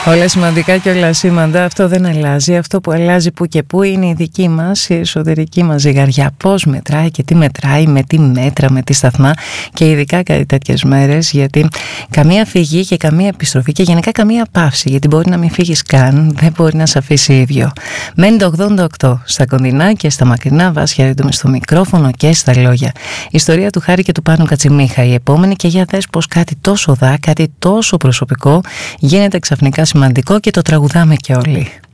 Όλα σημαντικά και όλα σήμαντα. Αυτό δεν αλλάζει. Αυτό που αλλάζει που και που είναι η δική μας, η εσωτερική μας ζυγαριά. Πώς μετράει και τι μετράει, με τι μέτρα, με τι σταθμά. Και ειδικά κάτι τέτοιες μέρες, γιατί καμία φυγή και καμία επιστροφή και γενικά καμία παύση, γιατί μπορεί να μην φύγεις καν, δεν μπορεί να σε αφήσει ίδιο. Μένει το 88 στα κοντινά και στα μακρινά. Βάσια Ρέντουμη στο μικρόφωνο και στα λόγια. Ιστορία του Χάρη και του Πάνου Κατσιμίχα. Η επόμενη, και για δες πως κάτι τόσο κάτι τόσο προσωπικό γίνεται ξαφνικά σημαντικό και το τραγουδάμε και όλοι.